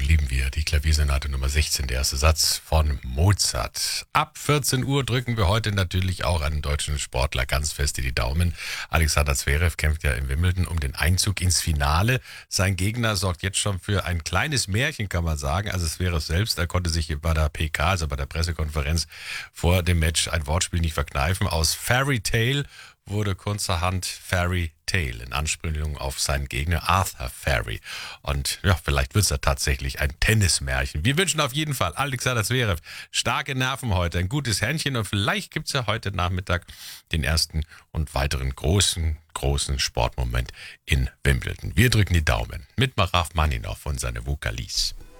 lieben wir die Klaviersonate Nummer 16, der erste Satz von Mozart. Ab 14 Uhr drücken wir heute natürlich auch einem deutschen Sportler ganz fest in die Daumen. Alexander Zverev kämpft ja in Wimbledon um den Einzug ins Finale. Sein Gegner sorgt jetzt schon für ein kleines Märchen, kann man sagen. Also Zverev selbst, er konnte sich bei der PK, also bei der Pressekonferenz vor dem Match ein Wortspiel nicht verkneifen. Aus Fairy Tale wurde kurzerhand Fairy Tale in Anspielung auf seinen Gegner Arthur Fairy. Und ja, vielleicht wird es ja tatsächlich ein Tennismärchen. Wir wünschen auf jeden Fall Alexander Zverev starke Nerven heute, ein gutes Händchen und vielleicht gibt es ja heute Nachmittag den ersten und weiteren großen Sportmoment in Wimbledon. Wir drücken die Daumen mit Maraf Maninov und seine Vokalis.